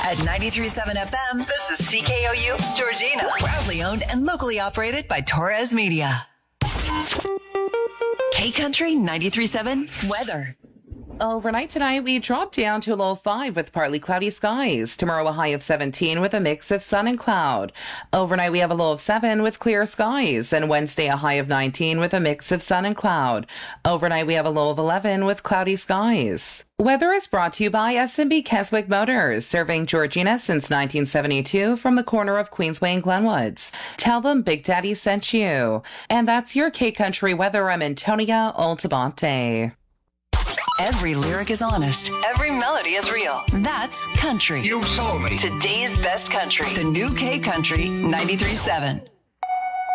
At 93.7 FM, this is CKOU, Georgina. Proudly owned and locally operated by Torres Media. K-Country 93.7 weather. Overnight tonight, we drop down to a low of 5 with partly cloudy skies. Tomorrow, a high of 17 with a mix of sun and cloud. Overnight, we have a low of 7 with clear skies. And Wednesday, a high of 19 with a mix of sun and cloud. Overnight, we have a low of 11 with cloudy skies. Weather is brought to you by S&B Keswick Motors, serving Georgina since 1972 from the corner of Queensway and Glenwoods. Tell them Big Daddy sent you. And that's your K-Country weather. I'm Antonia Altabante. Every lyric is honest. Every melody is real. That's country. You sold me. Today's best country. The new K-Country 93.7.